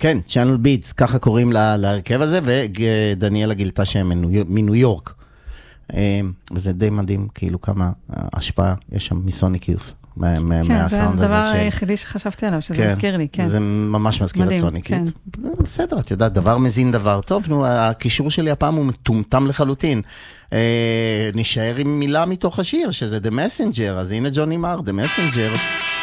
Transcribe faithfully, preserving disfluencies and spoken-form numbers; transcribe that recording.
כן, צ'אנל ביטס, ככה קוראים להרכב הזה, ודניאלה גילתה שהם מניו יורק. וזה די מדהים, כאילו כמה השפעה יש שם מסוניק יוף. כן, זה הדבר היחידי שחשבתי עליו, שזה מזכיר לי, כן. זה ממש מזכיר את סוניק יוף. בסדר, את יודעת, דבר מזין דבר טוב, נו, הקישור שלי הפעם הוא מטומטם לחלוטין. נשאר עם מילה מתוך השיר, שזה The Messenger, אז הנה ג'וני מר, The Messenger.